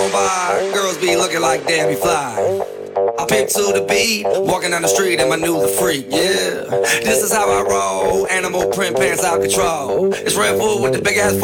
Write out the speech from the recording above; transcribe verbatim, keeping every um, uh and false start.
on by, girls be looking like damn you fly. I pick to the beat, walking down the street and my new the freak, yeah. This is how I roll, animal print pants out control. It's Red Bull with the big ass